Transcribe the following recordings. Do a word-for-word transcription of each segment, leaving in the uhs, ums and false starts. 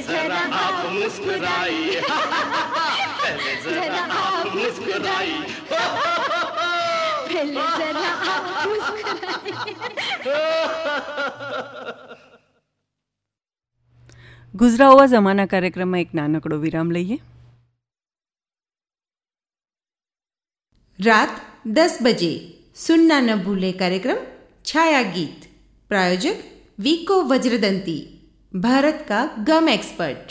जरा आप मुस्कुराइए, पहले जरा आप मुस्कुराइए, पहले जरा आप मुस्कुराइए। ગુજરાવા જમાના કાર્યક્રમમાં એક નાનકડો વિરામ લઈએ. रात दस बजे सुनना न भूले कार्यक्रम छाया गीत. प्रायोजक वीको वज्रदंती, भारत का गम एक्सपर्ट.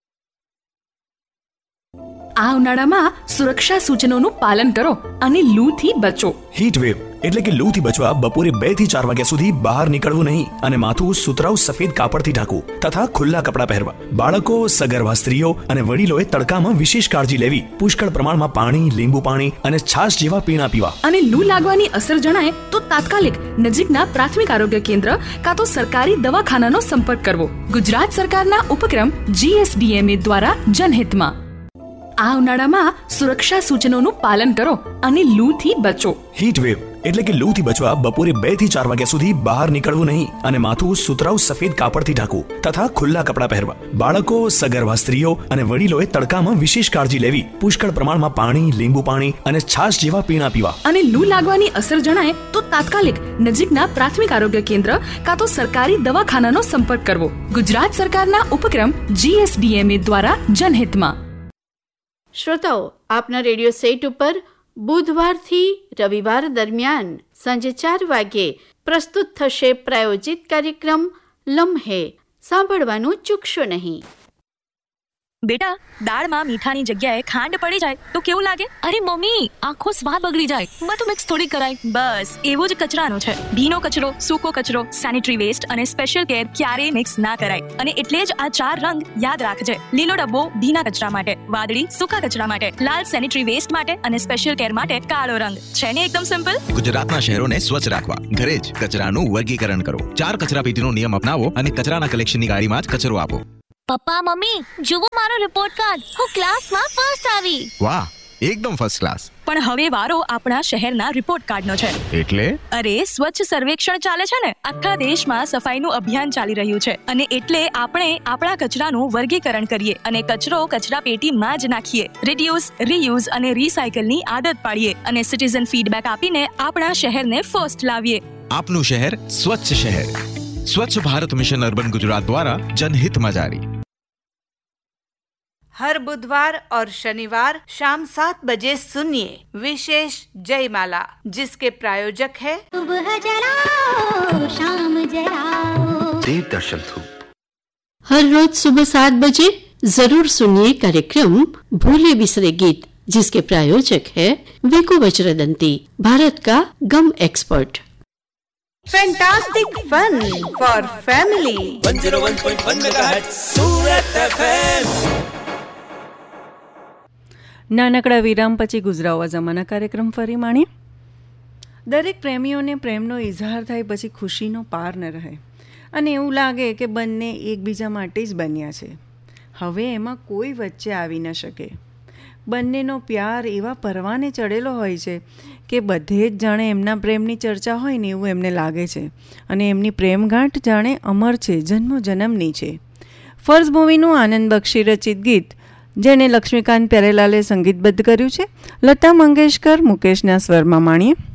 આ ઉનાળામાં સુરક્ષા સૂચનોનું પાલન કરો અને લૂથી બચો. હીટ વેવ એટલે કે લૂથી બચવા બપોરે બે થી ચાર વાગ્યા સુધી બહાર નીકળવું નહીં અને માથું સુતરાઉ સફેદ કાપડથી ઢાંકવું તથા ખુલ્લા કપડાં પહેરવા. બાળકો, સગર્ભા સ્ત્રીઓ અને વડીલોએ તડકામાં વિશેષ કાળજી લેવી. પુષ્કળ પ્રમાણમાં પાણી, લીંબુ પાણી અને છાશ જેવા પીણા પીવા. અને લૂ લાગવાની અસર જણાય તો તાત્કાલિક નજીકના પ્રાથમિક આરોગ્ય કેન્દ્ર કાં તો સરકારી દવાખાનાનો સંપર્ક કરવો. ગુજરાત સરકારના ઉપક્રમ જીએસડીએમએ દ્વારા જનહિતમાં. આ ઉનાળામાં સુરક્ષા સૂચનોનું પાલન કરો અને લૂથી બચો. હીટ વેવ એટલે કે લૂથી બચવા બપોરે બે થી ચાર વાગ્યા સુધી બહાર નીકળવું નહીં અને માથું સુતરાઉ સફેદ કાપડથી ઢાંકવું તથા ખુલ્લા કપડાં પહેરવા. બાળકો, સગર્ભા સ્ત્રીઓ અને વડીલોએ તડકામાં વિશેષ કાળજી લેવી. પુષ્કળ પ્રમાણમાં પાણી, લીંબુ પાણી અને છાશ જેવા પીણા પીવા. અને લૂ લાગવાની અસર જણાય તો તાત્કાલિક નજીકના પ્રાથમિક આરોગ્ય કેન્દ્ર કાં તો સરકારી દવાખાનાનો સંપર્ક કરવો. ગુજરાત સરકારના ઉપક્રમ જીએસડીએમએ દ્વારા જનહિતમાં. શ્રોતાઓ, આપના રેડિયો સેટ ઉપર બુધવારથી રવિવાર દરમિયાન સાંજે ચાર વાગ્યે પ્રસ્તુત થશે પ્રાયોજિત કાર્યક્રમ લમ્હે. સાંભળવાનું ચૂકશો નહીં. બેટા, દાળમાં મીઠાની જગ્યાએ ખાંડ પડી જાય તો કેવું લાગે? અરે મમ્મી, આખો સ્વાદ બગડી જાય. બધું મિક્સ થોડી કરાય. બસ એવો જ કચરાનો છે. ભીનો કચરો, સૂકો કચરો, સેનિટરી વેસ્ટ અને સ્પેશિયલ કેર ક્યારેય મિક્સ ના કરાય. અને એટલે જ આ ચાર રંગ યાદ રાખજે. લીલો ડબ્બો ભીના કચરા માટે, વાદળી સૂકા કચરા માટે, લાલ સેનિટરી વેસ્ટ માટે અને સ્પેશિયલ કેર માટે કાળો રંગ. છે ને એકદમ સિમ્પલ? ગુજરાતના શહેરોને સ્વચ્છ રાખવા ઘરે જ કચરાનું વર્ગીકરણ કરો. ચાર કચરા પેટીનો નિયમ અપનાવો અને કચરાના કલેક્શનની ગાડીમાં જ કચરો આપો. પપ્પા, મમ્મી, જુઓ મારો રિપોર્ટ કાર્ડ. હું ક્લાસમાં ફર્સ્ટ આવી. વાહ, એકદમ ફર્સ્ટ ક્લાસ. પણ હવે વારો આપણા શહેરના રિપોર્ટ કાર્ડનો છે. એટલે? અરે, સ્વચ્છ સર્વેક્ષણ ચાલે છે ને. આખા દેશમાં સફાઈનું અભિયાન ચાલી રહ્યું છે અને એટલે આપણે આપણા કચરાનું વર્ગીકરણ કરીએ અને કચરો કચરા પેટીમાં જ નાખીએ. રિડ્યુસ, રીયુઝ અને રિસાયકલની આદત પાડીએ અને સિટીઝન ફીડબેક આપીને આપણા શહેરને ફર્સ્ટ લાવીએ. આપનું શહેર સ્વચ્છ શહેર. स्वच्छ भारत मिशन अर्बन गुजरात द्वारा जनहित में जारी. हर बुधवार और शनिवार शाम सात बजे सुनिए विशेष जयमाला, जिसके प्रायोजक है सुबह जलाओ, शाम जलाओ, देव दर्शन थू. हर रोज सुबह सात बजे जरूर सुनिए कार्यक्रम भूले बिसरे गीत, जिसके प्रायोजक है वीको वज्रदंती, भारत का गम expert. Fantastic fun for family. One zero one point one megahertz Surat FM. નાનકડા વિરામ પછી ગુજરાવા જમાના કાર્યક્રમ ફરી માણીએ. દરેક પ્રેમીઓને પ્રેમનો ઇઝહાર થાય પછી ખુશીનો પાર ન રહે અને એવું લાગે કે બંને એકબીજા માટે જ બન્યા છે. હવે એમાં કોઈ વચ્ચે આવી ન શકે. બંનેનો પ્યાર એવા પરવાને ચડેલો હોય છે કે બધે જ જાણે એમના પ્રેમની ચર્ચા હોય ને એવું એમને લાગે છે અને એમની પ્રેમગાંઠ જાણે અમર છે, જન્મો જન્મની છે. ફર્ઝ મૂવીનું આનંદ બક્ષી રચિત ગીત, જેને લક્ષ્મીકાંત પ્યારેલાલે સંગીતબદ્ધ કર્યું છે, લતા મંગેશકર મુકેશના સ્વરમાં માણીએ.